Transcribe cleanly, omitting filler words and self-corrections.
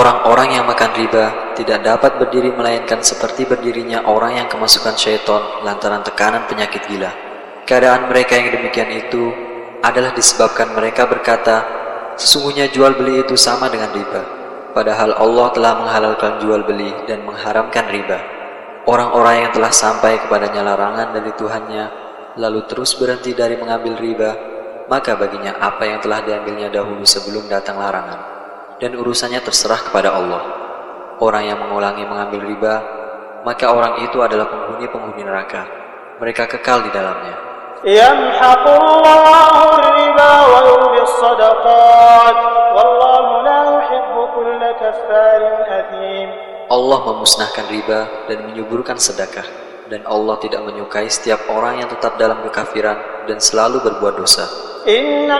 Orang-orang yang makan riba tidak dapat berdiri melainkan seperti berdirinya orang yang kemasukan syaitan lantaran tekanan penyakit gila. Keadaan mereka yang demikian itu adalah disebabkan mereka berkata, sesungguhnya jual beli itu sama dengan riba. Padahal Allah telah menghalalkan jual beli dan mengharamkan riba. Orang-orang yang telah sampai kepadanya larangan dari Tuhannya, lalu terus berhenti dari mengambil riba, maka baginya apa yang telah diambilnya dahulu sebelum datang larangan. Dan urusannya terserah kepada Allah. Orang yang mengulangi mengambil riba, maka orang itu adalah penghuni-penghuni neraka. Mereka kekal di dalamnya. Yamhaqullahu riba wa yurbis sadaqat, wallahu la yuhibbu kulla kaffarin athim. Allah memusnahkan riba dan menyuburkan sedekah, dan Allah tidak menyukai setiap orang yang tetap dalam kekafiran dan selalu berbuat dosa.